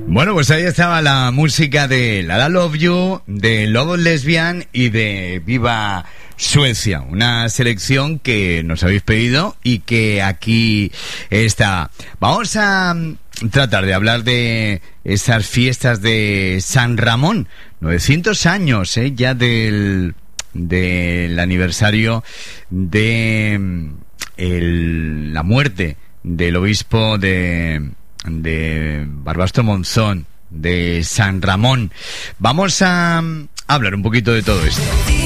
Bueno, pues ahí estaba la música de La La Love You, de Lobos Lesbian y de Viva Suecia. Una selección que nos habéis pedido y que aquí está. Vamos a tratar de hablar de esas fiestas de San Ramón. 900 años ya del aniversario de la muerte del obispo de Barbastro Monzón, de San Ramón. Vamos a hablar un poquito de todo esto.